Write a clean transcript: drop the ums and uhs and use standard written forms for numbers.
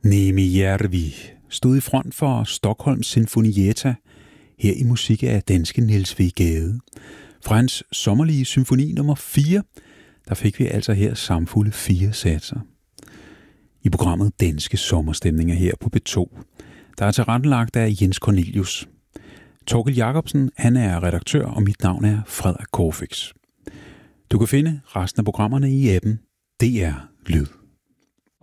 Niemi Järvi stod i front for Stockholms Sinfonietta, her i musik af danske Niels W. Gade. Fra hans sommerlige symfoni nummer 4, der fik vi altså her samfulde 4 satser. I programmet Danske Sommerstemninger her på B2, der er tilrettelagt af Jens Cornelius. Torkild Jacobsen, han er redaktør, og mit navn er Frederik Corfix. Du kan finde resten af programmerne i appen DR Lyd.